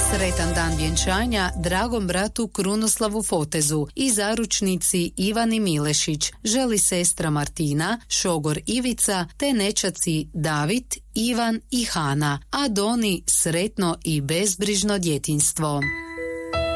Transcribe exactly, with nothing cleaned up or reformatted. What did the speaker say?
Sretan dan vjenčanja dragom bratu Krunoslavu Fotezu i zaručnici Ivani Milešić želi sestra Martina, šogor Ivica te nećaci David, Ivan i Hana, a Doni sretno i bezbrižno djetinjstvo.